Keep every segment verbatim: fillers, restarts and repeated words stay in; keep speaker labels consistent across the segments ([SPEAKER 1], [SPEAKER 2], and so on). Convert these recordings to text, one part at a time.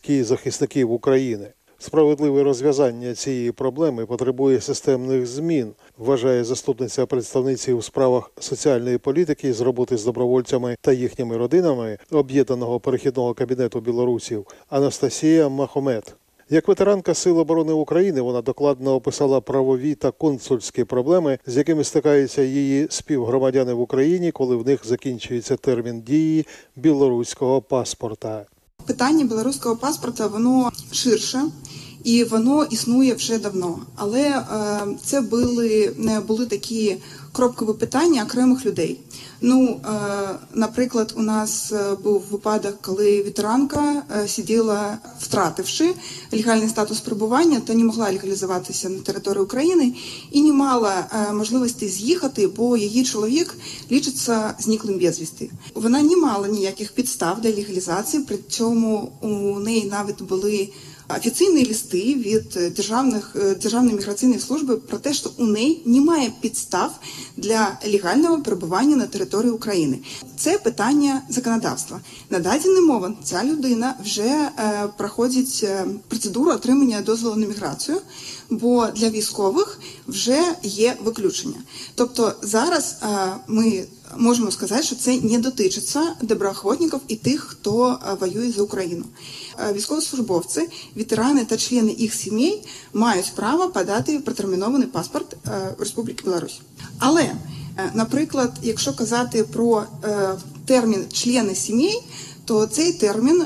[SPEAKER 1] житті захисників України. Справедливе розв'язання цієї проблеми потребує системних змін, вважає заступниця представниці у справах соціальної політики з роботи з добровольцями та їхніми родинами Об'єднаного перехідного кабінету білорусів Анастасія Махомед. Як ветеранка Сил оборони України, вона докладно описала правові та консульські проблеми, з якими стикаються її співгромадяни в Україні, коли в них закінчується термін дії білоруського паспорта.
[SPEAKER 2] Питання білоруського паспорта, воно ширше і воно існує вже давно. Але е, це були, не були такі кропкові питання окремих людей. Ну, е, наприклад, у нас був випадок, коли ветеранка е, сиділа, втративши легальний статус перебування, та не могла легалізуватися на території України і не мала е, можливості з'їхати, бо її чоловік лічиться зниклим безвісти. Вона не мала ніяких підстав для легалізації, при цьому у неї навіть були офіційні листи від державних, Державної міграційної служби про те, що у неї немає підстав для легального перебування на території України. Це питання законодавства. На даний момент ця людина вже е, проходить процедуру отримання дозволу на міграцію, бо для військових вже є виключення. Тобто зараз е, ми можемо сказати, що це не дотичиться доброохотників і тих, хто воює за Україну. Військовослужбовці, ветерани та члени їх сімей мають право подати протермінований паспорт Республіки Білорусь. Але, наприклад, якщо казати про термін «члени сімей», то цей термін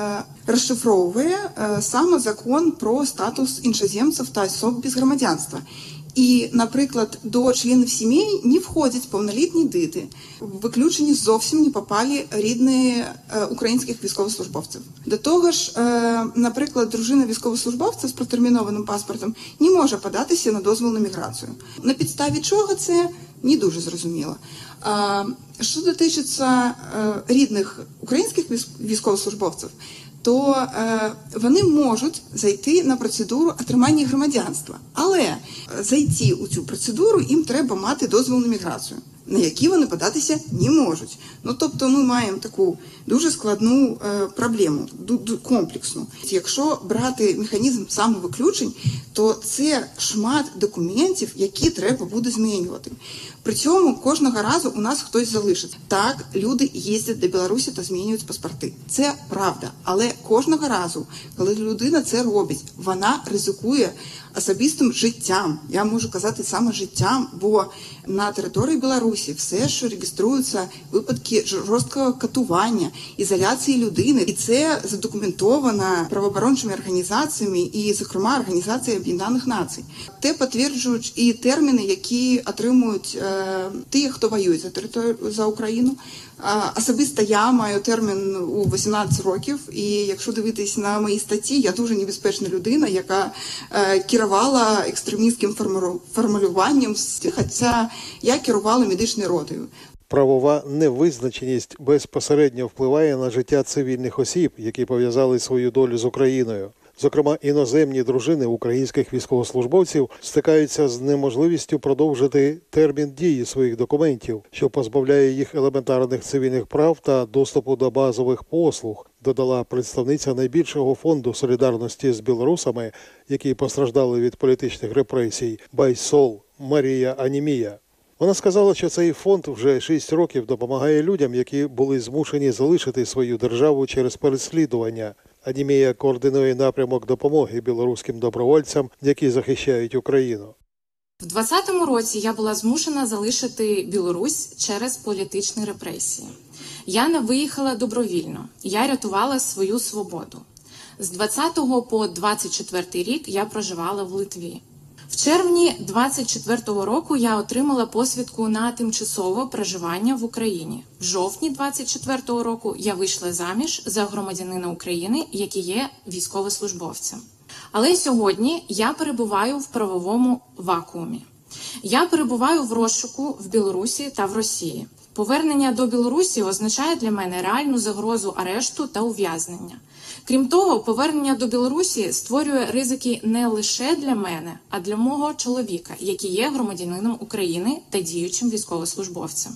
[SPEAKER 2] розшифровує саме закон про статус іншоземців та осіб без громадянства. І, наприклад, до членів сімей не входять повнолітні діти. В виключені зовсім не попали рідні е, українських військовослужбовців. До того ж, е, наприклад, дружина військовослужбовця з протермінованим паспортом не може податися на дозвіл на міграцію. На підставі чого це не дуже зрозуміло. Е, що дотичиться е, рідних українських військовослужбовців, то е, вони можуть зайти на процедуру отримання громадянства. Але зайти у цю процедуру їм треба мати дозвіл на міграцію, на які вони податися не можуть. Ну, тобто ми маємо таку дуже складну е, проблему, комплексну. Якщо брати механізм самовиключень, то це шмат документів, які треба буде змінювати. При цьому кожного разу у нас хтось залишиться. Так, люди їздять до Білорусі та змінюють паспорти. Це правда. Але кожного разу, коли людина це робить, вона ризикує особистим життям. Я можу казати саме життям, бо на території Білорусі все, що реєструються випадки жорсткого катування, ізоляції людини, і це задокументовано правооборончими організаціями і, зокрема, Організацією Об'єднаних Націй. Те підтверджують і терміни, які отримують е, ті, хто воює за територію, за Україну. Особисто я маю термін у вісімнадцять років, і якщо дивитись на мої статті, я дуже небезпечна людина, яка е, керувала екстремістським формулюванням, хоча я керувала медичною ротою.
[SPEAKER 1] Правова невизначеність безпосередньо впливає на життя цивільних осіб, які пов'язали свою долю з Україною. Зокрема, іноземні дружини українських військовослужбовців стикаються з неможливістю продовжити термін дії своїх документів, що позбавляє їх елементарних цивільних прав та доступу до базових послуг, додала представниця найбільшого фонду солідарності з білорусами, які постраждали від політичних репресій, Байсол Марія Анімія. Вона сказала, що цей фонд вже шість років допомагає людям, які були змушені залишити свою державу через переслідування. Анімія координує напрямок допомоги білоруським добровольцям, які захищають Україну.
[SPEAKER 3] В двадцятому році я була змушена залишити Білорусь через політичні репресії. Я не виїхала добровільно, я рятувала свою свободу. З двадцятого по двадцять четвертий рік я проживала в Литві. В червні двадцять четвертого року я отримала посвідку на тимчасове проживання в Україні. В жовтні двадцять четвертого року я вийшла заміж за громадянина України, який є військовослужбовцем. Але сьогодні я перебуваю в правовому вакуумі. Я перебуваю в розшуку в Білорусі та в Росії. Повернення до Білорусі означає для мене реальну загрозу арешту та ув'язнення. Крім того, повернення до Білорусі створює ризики не лише для мене, а для мого чоловіка, який є громадянином України та діючим військовослужбовцем.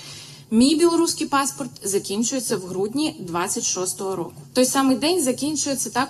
[SPEAKER 3] Мій білоруський паспорт закінчується в грудні двадцять шостого року. Той самий день закінчується також